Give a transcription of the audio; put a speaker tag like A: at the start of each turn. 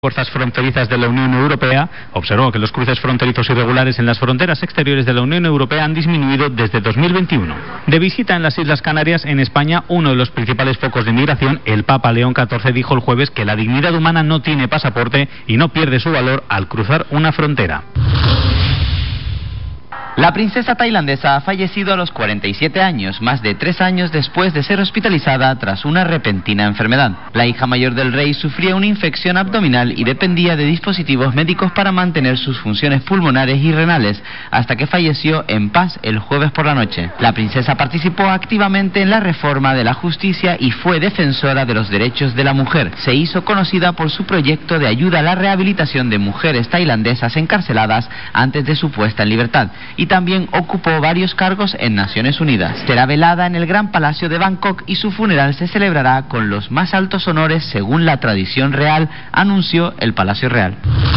A: Fuerzas fronterizas de la Unión Europea observó que los cruces fronterizos irregulares en las fronteras exteriores de la Unión Europea han disminuido desde 2021. De visita en las Islas Canarias, en España, uno de los principales focos de migración, el Papa León XIV dijo el jueves que la dignidad humana no tiene pasaporte y no pierde su valor al cruzar una frontera.
B: La princesa tailandesa ha fallecido a los 47 años, más de 3 años después de ser hospitalizada tras una repentina enfermedad. La hija mayor del rey sufría una infección abdominal y dependía de dispositivos médicos para mantener sus funciones pulmonares y renales, hasta que falleció en paz el jueves por la noche. La princesa participó activamente en la reforma de la justicia y fue defensora de los derechos de la mujer. Se hizo conocida por su proyecto de ayuda a la rehabilitación de mujeres tailandesas encarceladas antes de su puesta en libertad, y también ocupó varios cargos en Naciones Unidas. Será velada en el Gran Palacio de Bangkok y su funeral se celebrará con los más altos honores según la tradición real, anunció el Palacio Real.